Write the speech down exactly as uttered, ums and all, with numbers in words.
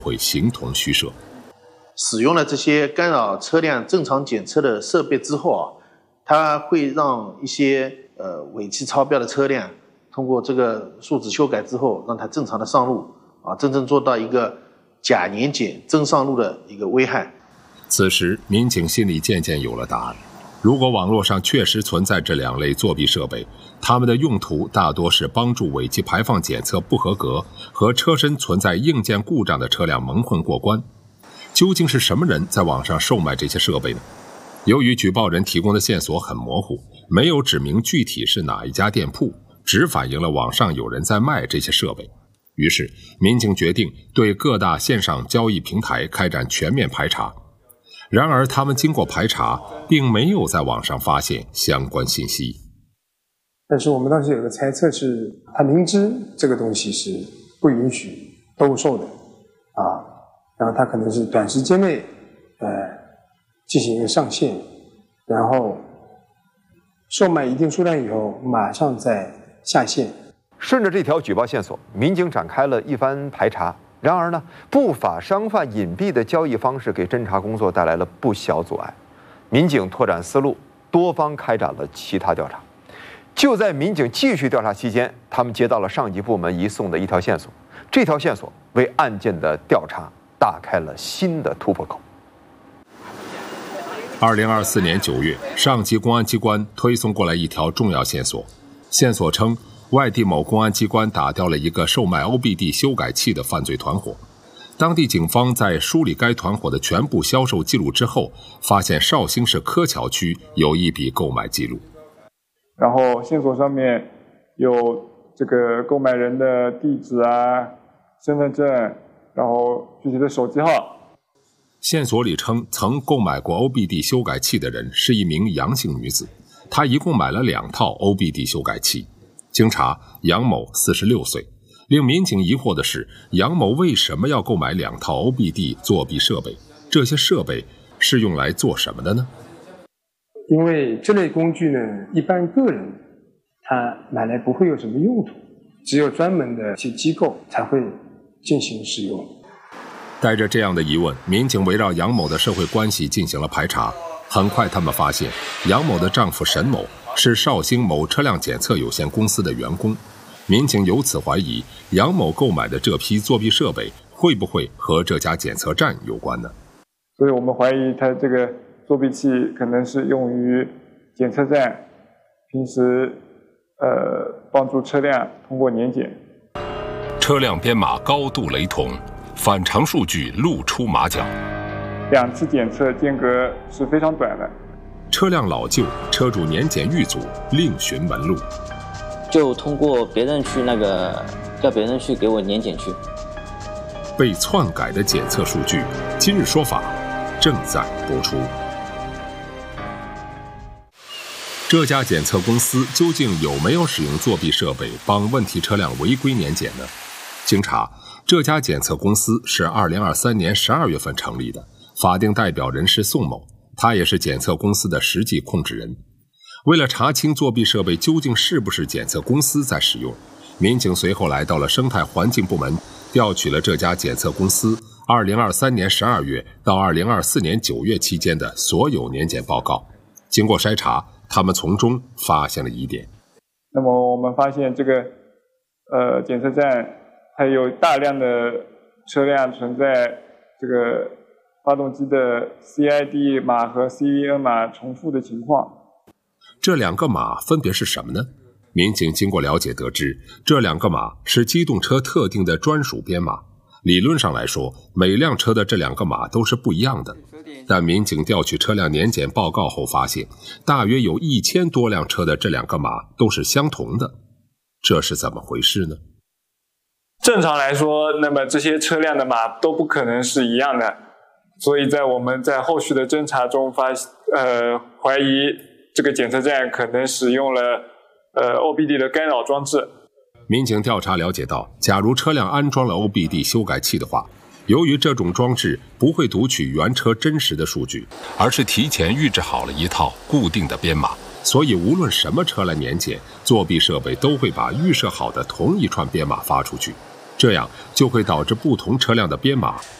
会形同虚设。 使用了这些干扰车辆正常检测的设备之后啊，它会让一些呃尾气超标的车辆通过这个数值修改之后，让它正常的上路啊，真正做到一个假年检真上路的一个危害。 此时民警心里渐渐有了答案。如果网络上确实存在这两类作弊设备，它们的用途大多是帮助尾气排放检测不合格和车身存在硬件故障的车辆蒙混过关。究竟是什么人在网上售卖这些设备呢？由于举报人提供的线索很模糊，没有指明具体是哪一家店铺，只反映了网上有人在卖这些设备。于是民警决定对各大线上交易平台开展全面排查。然而他们经过排查，并没有在网上发现相关信息。 但是我们当时有个猜测是，他明知这个东西是不允许兜售的啊，然后他可能是短时间内呃进行一个上线，然后售卖一定数量以后马上再下线。 顺着这条举报线索，民警展开了一番排查。然而呢，不法商贩隐蔽的交易方式给侦查工作带来了不小阻碍。民警拓展思路，多方开展了其他调查。就在民警继续调查期间，他们接到了上级部门移送的一条线索，这条线索为案件的调查打开了新的突破口。 二零二四年九月，上级公安机关推送过来一条重要线索，线索称外地某公安机关打掉了一个售卖 O B D 修改器的犯罪团伙。当地警方在梳理该团伙的全部销售记录之后，发现绍兴市柯桥区有一笔购买记录。 然后线索上面有这个购买人的地址啊、身份证，然后具体的手机号。 线索里称，曾购买过 O B D 修改器的人是一名杨姓女子，她一共买了两套 O B D 修改器。经查，杨某四十六岁。令民警疑惑的是，杨某为什么要购买两套 O B D 作弊设备？这些设备是用来做什么的呢？ 因为这类工具呢，一般个人他买来不会有什么用途，只有专门的一些机构才会进行使用。 带着这样的疑问，民警围绕杨某的社会关系进行了排查。很快他们发现，杨某的丈夫沈某是绍兴某车辆检测有限公司的员工。民警由此怀疑，杨某购买的这批作弊设备会不会和这家检测站有关呢？ 所以我们怀疑他这个作弊器可能是用于检测站平时呃帮助车辆通过年检。 车辆编码高度雷同，反常数据露出马脚。 两次检测间隔是非常短的。 车辆老旧，车主年检遇阻，另寻门路。 就通过别人去那个叫别人去给我年检去。 被篡改的检测数据，今日说法正在播出。这家检测公司究竟有没有使用作弊设备帮问题车辆违规年检呢？经查，这家检测公司是二零二三年十二月份成立的，法定代表人是宋某，他也是检测公司的实际控制人。为了查清作弊设备究竟是不是检测公司在使用，民警随后来到了生态环境部门，调取了这家检测公司二零二三年十二月到二零二四年九月期间的所有年检报告。经过筛查，他们从中发现了疑点。 那么我们发现这个呃检测站还有大量的车辆存在这个发动机的 C I D 码和 C V N 码重复的情况。 这两个码分别是什么呢？民警经过了解得知，这两个码是机动车特定的专属编码。理论上来说，每辆车的这两个码都是不一样的。但民警调取车辆年检报告后发现，大约有一千多辆车的这两个码都是相同的。这是怎么回事呢？ 正常来说，那么这些车辆的码都不可能是一样的，所以在我们在后续的侦查中发呃怀疑这个检测站可能使用了呃 O B D 的干扰装置。 民警调查了解到，假如车辆安装了 O B D 修改器的话，由于这种装置不会读取原车真实的数据，而是提前预制好了一套固定的编码，所以无论什么车来年检，作弊设备都会把预设好的同一串编码发出去。 这样就会导致不同车辆的编码